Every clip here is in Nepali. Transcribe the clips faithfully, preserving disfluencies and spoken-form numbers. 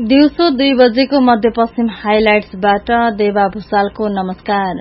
दिउँसो दुई बजेको मध्यपश्चिम हाइलाइट्सबाट देवा भूषालको नमस्कार।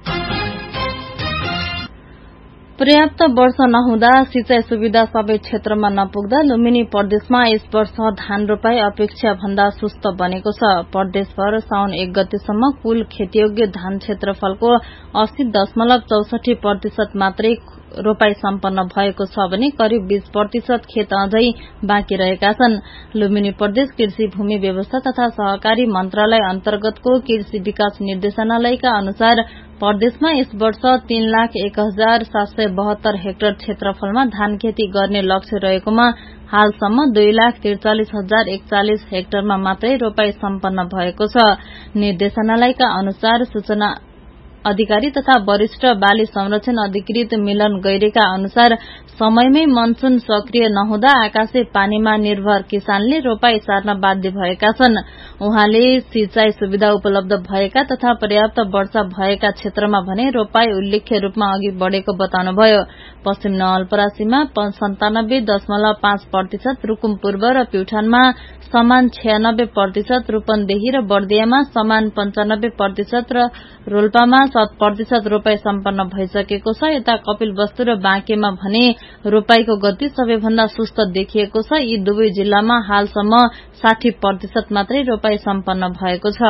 पर्याप्त वर्षा नहुँदा सिंचाई सुविधा सबै क्षेत्रमा नपुग्दा लुम्बिनी प्रदेशमा यस वर्ष धान रोपाई अपेक्षा भन्दा सुस्त बनेको छ। प्रदेशभर साउन एक गतेसम्म कुल खेतीयोग्य धान क्षेत्रफलको अस्सी दशमलव चौसठी प्रतिशत मात्रै रोपाई सम्पन्न भएको छ भने करिब बीस प्रतिशत खेत अझै बाँकी रहेका छन्। लुम्बिनी प्रदेश कृषि भूमि व्यवस्था तथा सहकारी मन्त्रालय अन्तर्गतको कृषि विकास निर्देशनालयका अनुसार प्रदेशमा यस वर्ष तीन लाख एक हजार सात सय बहत्तर हेक्टर क्षेत्रफलमा धान खेती गर्ने लक्ष्य रहेकोमा हालसम्म दुई लाख त्रिचालिस हजार एकचालिस हेक्टरमा मात्रै रोपाई सम्पन्न भएको छ। निर्देशनालयका अनुसार सूचना अधिकारी तथा वरिष्ठ बाली संरक्षण अधिकृत मिलन गैरेका अनुसार समयमै मनसून सक्रिय नहुँदा आकाशे पानीमा निर्भर किसानले रोपाई सार्न बाध्य भएका छन्। उहाँले सिंचाई सुविधा उपलब्ध भएका तथा पर्याप्त वर्षा भएका क्षेत्रमा भने रोपाई उल्लेख्य रूपमा अघि बढ़ेको बताउनुभयो। पश्चिम नवलपरासीमा सन्तानब्बे दशमलव पाँच प्रतिशत, रूकुम पूर्व र प्युठानमा समान छयानब्बे प्रतिशत, रूपन्देही र बर्दियामा समान पञ्चानब्बे प्रतिशत र रोल्पामा शत प्रतिशत रोपाई सम्पन्न भइसकेको छ। यता कपिलवस्तु र बाँकेमा भने रोपाईको गति सबैभन्दा सुस्त देखिएको छ। यी दुवै जिल्लामा हालसम्म साठी प्रतिशत मात्रै रोपाई सम्पन्न भएको छ।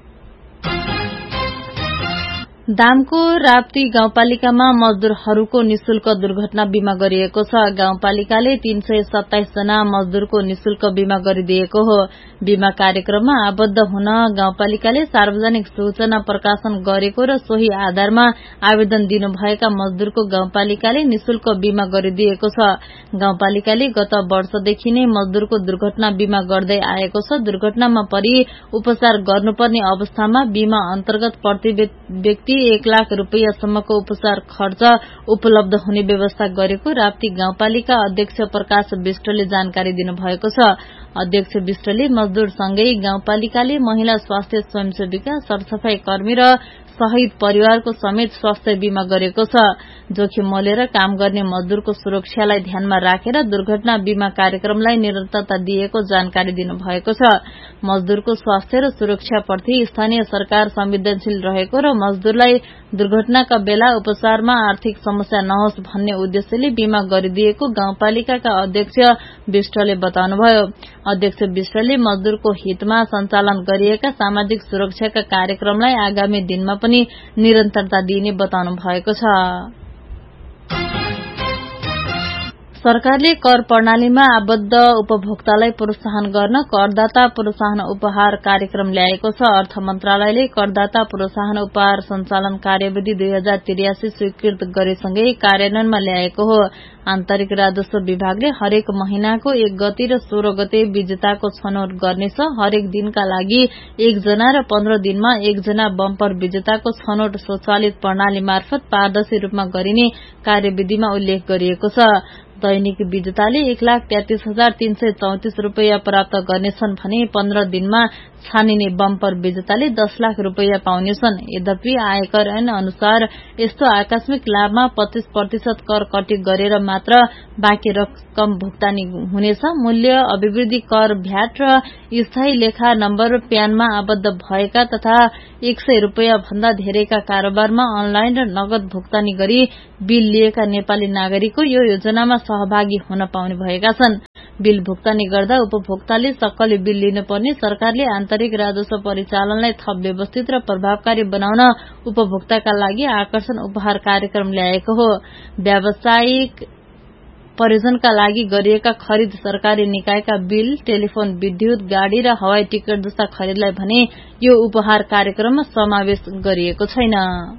दामको राप्ती गाउँपालिकामा मजदूरहरूको निशुल्क दुर्घटना बीमा गरिएको छ। गाउँपालिकाले तीन सय सत्ताइस जना मजदूरको निशुल्क बीमा गरिदिएको हो। बीमा कार्यक्रममा आबद्ध हुन गाउँपालिकाले सार्वजनिक सूचना प्रकाशन गरेको र सोही आधारमा आवेदन दिनुभएका मजदूरको गाउँपालिकाले निशुल्क बीमा गरिदिएको छ। गाउँपालिकाले गत वर्षदेखि नै मजदूरको दुर्घटना बीमा गर्दै आएको छ। दुर्घटनामा परि उपचार गर्नुपर्ने अवस्थामा बीमा अन्तर्गत प्रति व्यक्ति एक लाख रूपियाँसम्मको उपचार खर्च उपलब्ध हुने व्यवस्था गरेको राप्ती गाउँपालिका अध्यक्ष प्रकाश विष्टले जानकारी दिनुभएको छ। अध्यक्ष विष्टले मजदूरसँगै गाउँपालिकाले महिला स्वास्थ्य स्वयंसेविका, सरसफाई कर्मी र शहीद परिवारको समेत स्वास्थ्य बीमा गरेको छ। जोखिम मोलेर काम गर्ने मजदूरको सुरक्षालाई ध्यानमा राखेर दुर्घटना बीमा कार्यक्रमलाई निरन्तरता दिएको जानकारी दिनुभएको छ। मजदूरको स्वास्थ्य र सुरक्षाप्रति स्थानीय सरकार संवेदनशील रहेको र मजदूरलाई दुर्घटनाका बेला उपचारमा आर्थिक समस्या नहोस् भन्ने उद्देश्यले बीमा गरिदिएको गाउँपालिकाका अध्यक्ष विष्टले बताउनुभयो। अध्यक्ष विष्टले मजदूरको हितमा सञ्चालन गरिएका सामाजिक सुरक्षाका कार्यक्रमलाई आगामी दिनमा पनि निरन्तरता दिइने बताउनु भएको छ। सरकारले कर प्रणालीमा आबद्ध उपभोक्तालाई प्रोत्साहन गर्न करदाता प्रोत्साहन उपहार कार्यक्रम ल्याएको छ। अर्थ मन्त्रालयले करदाता प्रोत्साहन उपहार सञ्चालन कार्यविधि दुई हजार त्रियासी स्वीकृत गरेसँगै कार्यान्वयनमा ल्याएको हो। आन्तरिक राजस्व विभागले हरेक महिनाको एक गते र सोह्र गते विजेताको छनौट गर्नेछ। हरेक दिनका लागि एकजना र पन्ध्र दिनमा एकजना बम्पर विजेताको छनौट स्वचालित प्रणाली मार्फत पारदर्शी रूपमा गरिने कार्यविधिमा उल्लेख गरिएको छ। दैनिक विजेताले एक लाख तेत्तीस हजार तीन सय चौतिस रूपियाँ प्राप्त गर्नेछन् भने पन्ध्र दिनमा छानिने बम्पर विजेताले दस लाख रूपियाँ पाउनेछन्। यद्यपि आयकर ऐन अनुसार यस्तो आकस्मिक लाभमा पच्चीस प्रतिशत कर कटी गरेर मात्र बाँकी रकम भुक्तानी हुनेछ। मूल्य अभिवृद्धि कर, भ्याट र स्थायी लेखा नम्बर प्यानमा आबद्ध भएका तथा एक सय रूपियाँ भन्दा धेरैका कारोबारमा अनलाइन र नगद भुक्तानी गरी बिल लिएका नेपाली नागरिकको यो योजनामा सहभागी हुन पाउने भएका छन्। बिल भुक्तानी गर्दा उपभोक्ताले सक्कली बिल लिनुपर्ने सरकारले आन्तरिक राजस्व परिचालनलाई थप व्यवस्थित र प्रभावकारी बनाउन उपभोक्ताका लागि आकर्षण उपहार कार्यक्रम ल्याएको हो। व्यावसायिक प्रयोजनका लागि गरिएका खरिद, सरकारी निकायका बिल, टेलिफोन, विद्युत, गाड़ी र हवाई टिकट जस्ता खरिदलाई भने यो उपहार कार्यक्रममा समावेश गरिएको छैन।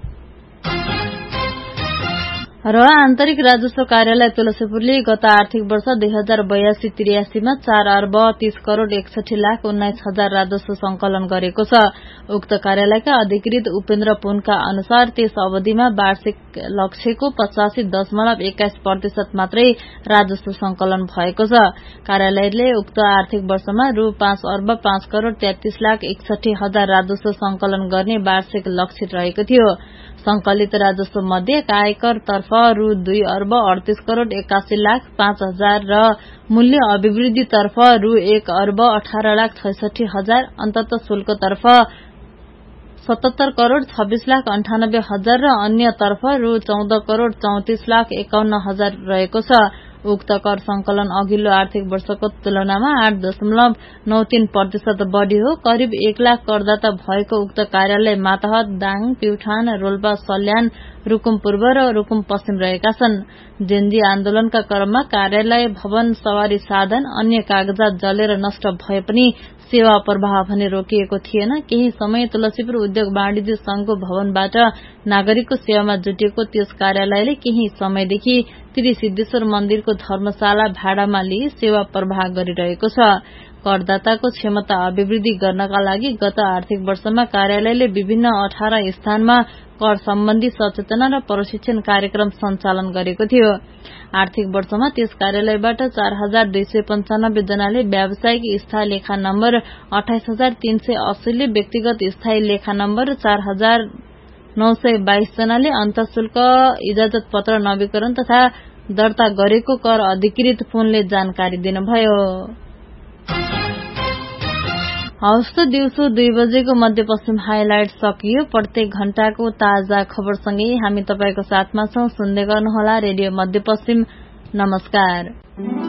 र आन्तरिक राजस्व कार्यालय तुलसीपुरले गत आर्थिक वर्ष दुई हजार बयासी त्रियासीमा चार अर्ब तीस करोड़ एकसठी लाख उन्नाइस हजार राजस्व संकलन गरेको छ। उक्त कार्यालयका अधिकृत उपेन्द्र पुनका अनुसार त्यस अवधिमा वार्षिक लक्ष्यको पचासी दशमलव एक्काइस प्रतिशत मात्रै राजस्व संकलन भएको छ। कार्यालयले उक्त आर्थिक वर्षमा रु पाँच अर्ब पाँच करोड़ तेत्तीस लाख एकसठी हजार राजस्व संकलन गर्ने वार्षिक लक्ष्य रहेको थियो। संकलित राजस्व मध्ये आयकर तर्फ रु दुई अर्ब अडतीस करोड़ एकासी लाख पाँच हजार र मूल्य अभिवृद्धि तर्फ रु एक अर्ब अठार लाख छैसठी हजार, अन्तत शुल्क तर्फ सतहत्तर करोड़ छब्बीस लाख अन्ठानब्बे हजार र अन्य तर्फ रु चौध करोड़ चौतिस लाख एकाउन्न हजार रहेको छ। उक्त कर संकलन अघिल्लो आर्थिक वर्षको तुलनामा आठ दशमलव नौ तीन प्रतिशत बढ़ी हो। करिब एक लाख करदाता भएको उक्त कार्यालय मातहत, दाङ, प्युठान, रोल्पा, सल्यान, रुकुम पूर्व र रुकुम पश्चिम रहेका छन्। जेनजी आन्दोलनका क्रममा कार्यालय, भवन, सवारी साधन, अन्य कागजात जलेर नष्ट भए पनि सेवा प्रवाह भने रोकिएको थिएन। केही समय तुलसीपुर उद्योग वाणिज्य संघको भवनबाट नागरिकको सेवामा जुटिएको त्यस कार्यालयले केही समयदेखि त्रिसिद्धेश्वर मन्दिरको धर्मशाला भाडामा लिई सेवा प्रवाह गरिरहेको छ। करदाताको क्षमता अभिवृद्धि गर्नका लागि गत आर्थिक वर्षमा कार्यालयले विभिन्न अठार स्थानमा कर सम्बन्धी सचेतना र प्रशिक्षण कार्यक्रम सञ्चालन गरेको थियो। आर्थिक वर्षमा त्यस कार्यालयबाट चार हजार दुई सय पञ्चानब्बे जनाले व्यावसायिक स्थायी लेखा नम्बर, अठाइस हजार तीन सय अस्सीले व्यक्तिगत स्थायी लेखा नम्बर, चार हजार नौ सय बाइस जनाले अन्तःशुल्क इजाजत पत्र नवीकरण तथा दर्ता गरेको कर अधिकृत फोनले जानकारी दिनुभयो। हवस् त दिउँसो दुई बजेको मध्यपश्चिम हाइलाइट सकियो। प्रत्येक घण्टाको ताजा खबरसँगै हामी तपाईको साथमा छौं। सुन्दै गर्नुहोला रेडियो मध्यपश्चिम। नमस्कार।